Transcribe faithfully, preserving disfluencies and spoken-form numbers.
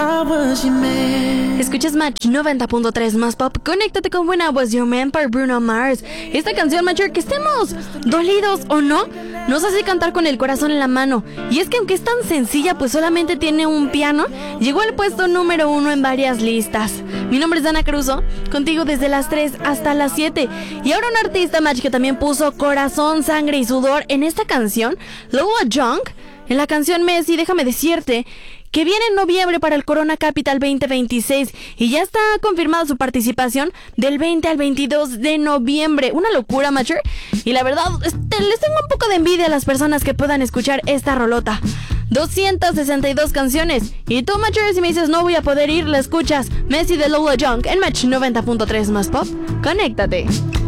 Escuchas Match noventa punto tres más pop. Conéctate con When I Was Your Man por Bruno Mars. Esta canción, Matcher, que estemos dolidos o no, nos hace cantar con el corazón en la mano. Y es que aunque es tan sencilla, pues solamente tiene un piano, llegó al puesto número uno en varias listas. Mi nombre es Dana Caruso, contigo desde las tres hasta las siete. Y ahora un artista, Match, que también puso corazón, sangre y sudor en esta canción, Lola Young, en la canción Messi, déjame decirte que viene en noviembre para el Corona Capital veinte veintiséis y ya está confirmada su participación del veinte al veintidós de noviembre. Una locura, Matcher. Y la verdad, este, les tengo un poco de envidia a las personas que puedan escuchar esta rolota. doscientas sesenta y dos canciones. Y tú, Matcher, si me dices no voy a poder ir, la escuchas. Messi de Lola Young en Match noventa punto tres más pop. Conéctate.